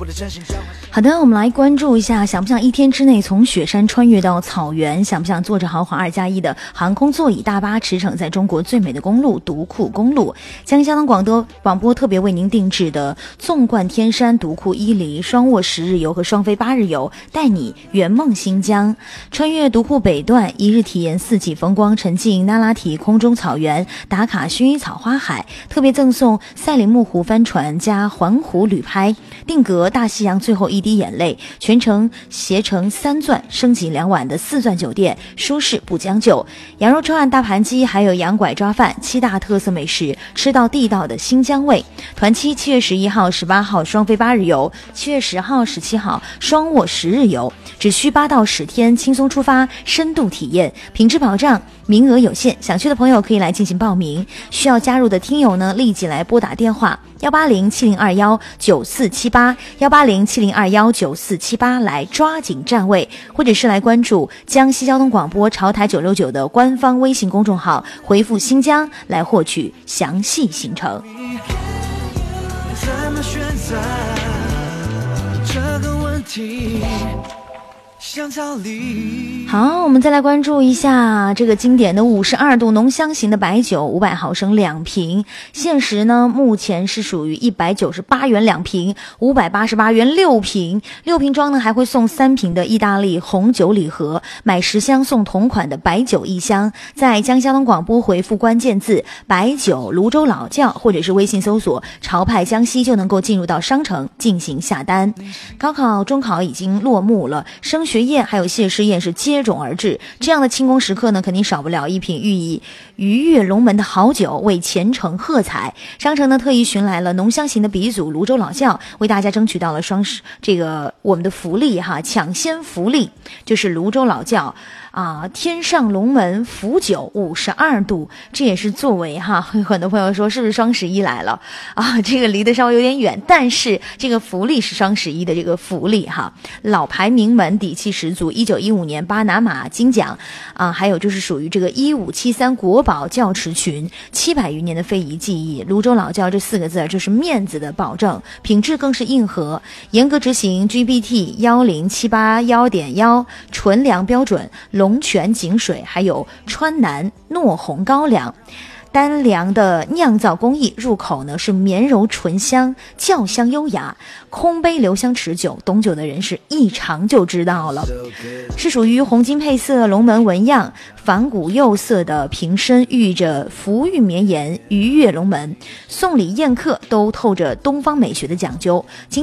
好的，我们来关注一下，想不想一天之内从雪山穿越到草原？想不想坐着豪华2+1的航空座椅大巴驰骋在中国最美的公路独库公路？江西交通广播特别为您定制的纵贯天山独库伊犁双卧10日游和双飞8日游，带你圆梦新疆。穿越独库北段，1日体验4季风光，沉浸那拉提空中草原，打卡薰衣草花海，特别赠送赛里木湖帆船加环湖旅拍，定格大西洋最后一滴眼泪，全程携程3钻升级2晚的4钻酒店，舒适不将就。羊肉串、大盘鸡还有羊拐抓饭7大特色美食，吃到地道的新疆味。团期7月11号、18号双飞8日游，7月10号、17号双卧10日游，只需8到10天，轻松出发，深度体验，品质保障，名额有限，想去的朋友可以来进行报名。需要加入的听友呢，立即来拨打电话18070219478 18070219478来抓紧站位，或者是来关注江西交通广播潮台969的官方微信公众号，回复新疆来获取详细行程。 怎么选择这个问题， 好，我们再来关注一下这个经典的52度浓香型的白酒500毫升2瓶，限时呢目前是属于198元2瓶，588元6瓶，6瓶装呢还会送3瓶的意大利红酒礼盒，买10箱送同款的白酒1箱。在江西交通广播回复关键字白酒泸州老窖，或者是微信搜索潮派江西，就能够进入到商城进行下单。高考中考已经落幕了，升学宴还有谢师宴是接踵而至，这样的庆功时刻呢，肯定少不了一瓶寓意愉悦龙门的好酒，为前程喝彩。商城呢特意寻来了浓香型的鼻祖泸州老窖，为大家争取到了我们的福利哈，抢先福利就是泸州老窖天上龙门福酒52度，这也是作为很多朋友说是不是双11来了这个离得稍微有点远，但是这个福利是双11的这个福利老牌名门，底气十足，1915年巴拿马金奖还有就是属于这个1573国宝窖池群，700余年的非遗技艺，泸州老窖这4个字就是面子的保证，品质更是硬核，严格执行 GPT 10781.1纯粮标准，龙泉井水，还有川南糯红高粱。单粮的酿造工艺，入口呢是绵柔醇香，窖香优雅，空杯留香持久，懂酒的人是一尝就知道了。是属于红金配色，龙门纹样，仿古釉色的瓶身，寓意着福运绵延，愉悦龙门。送礼宴客都透着东方美学的讲究。